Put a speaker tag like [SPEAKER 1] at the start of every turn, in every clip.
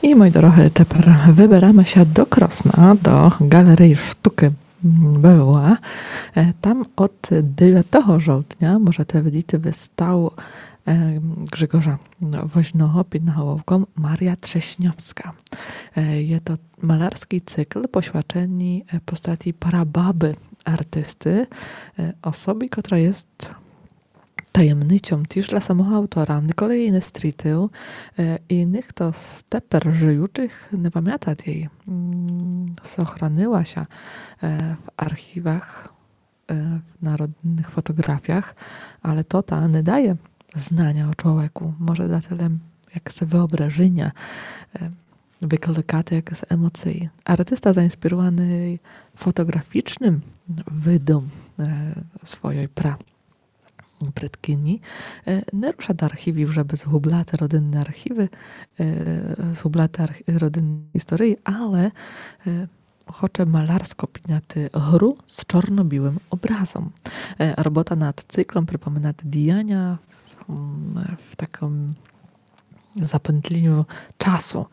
[SPEAKER 1] I moi drodzy, тепер виберемо się do Krosna, do Galerii Sztuki BWA. Tam od 9 żołdnia możecie widzieć wystawę Grzegorza Woźnego pod nahołówką Maria Trześniowska. Jest to malarski cykl poświęcony postaci prababy artysty, osoby, która jest tajemnicą też dla samego autora. Kolejny strytył i ніхто z тепер żyjących nie pamięta jej. Ochroniła się w archiwach, w narodowych fotografiach, ale to ta nie daje znania o człowieku. Może da tyle jak se wyobrażenia, wyklikaty jak z emocji. Artysta zainspirowany fotograficznym wydom swojej предкині, не rusza do archiwów, żeby zhublać rodzinne archiwy, zhublać rodzinne historii, ale chce malarsko підняти гру z czarno-białym obrazem. Robota nad cyklem przypomina diania w takim zapętleniu czasu.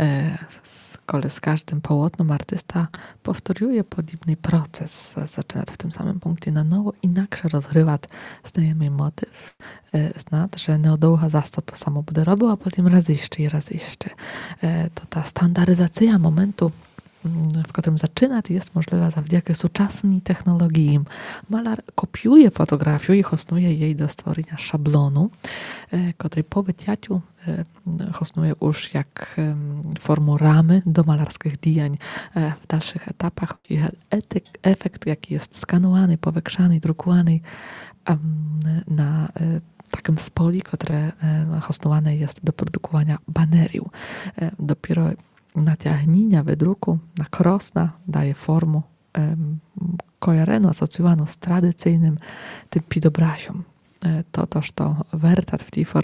[SPEAKER 1] Z każdym polotnem artysta powtórzuje podobny proces, zaczyna w tym samym punkcie na nowo, inaczej rozgrywać znajomy motyw, znać, że neodoucha zasto to samo będzie robił, a potem raz jeszcze i raz jeszcze. To ta standaryzacja momentu, w którym zaczyna, jest możliwa zawdzięki współczesnej technologii. Malar kopiuje fotografię i hosnuje jej do stworzenia szablonu, który po wycięciu hosnuje już jak formą ramy do malarskich diań. W dalszych etapach efekt, jaki jest skanowany, powiększany, drukowany na takim spoli, które hosnowane jest do produkowania baneriów. Dopiero natiahnienia wydruku na Krosna daje formę kojarenu asocjowaną z tradycyjnym tym pidobraziom. To wertat w tej formie